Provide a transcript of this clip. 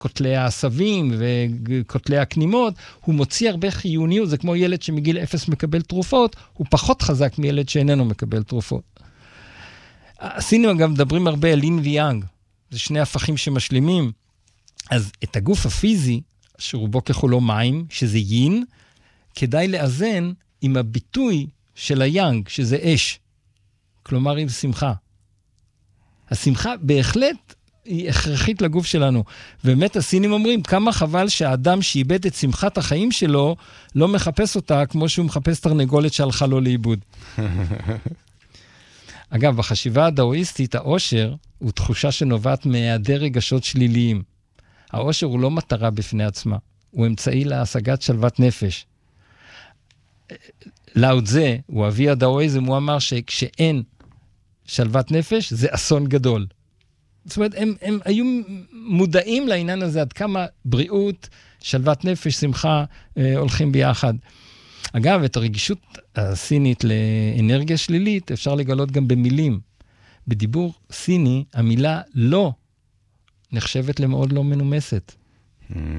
כותלי העשבים וכותלי הכנימות, הוא מוציא הרבה חיוניות, זה כמו ילד שמגיל 0 מקבל תרופות, הוא פחות חזק מילד שאיננו מקבל תרופות. הסינים גם מדברים הרבה על אין ויאנג, זה שני הפכים שמשלימים, אז את הגוף הפיזי, שרובו ככולו מים, שזה יין, כדאי לאזן עם הביטוי של היאנג, שזה אש, כלומר עם שמחה. השמחה בהחלט היא הכרחית לגוף שלנו. באמת הסינים אומרים, כמה חבל שהאדם שאיבד את שמחת החיים שלו, לא מחפש אותה כמו שהוא מחפש תרנגולת שהלכה לו לאיבוד. אגב, בחשיבה הדאואיסטית, האושר הוא תחושה שנובעת מהיעדר רגשות שליליים. האושר הוא לא מטרה בפני עצמה, הוא אמצעי להשגת שלוות נפש. לאו זה, הוא אבי הדאואיזם, הוא אמר שכשאין שלוות נפש, זה אסון גדול. זאת אומרת, הם היו מודעים לעניין הזה, עד כמה בריאות, שלוות נפש, שמחה, הולכים ביחד. אגב, את הרגישות הסינית לאנרגיה שלילית, אפשר לגלות גם במילים. בדיבור סיני, המילה לא נחשבת למאוד לא מנומסת.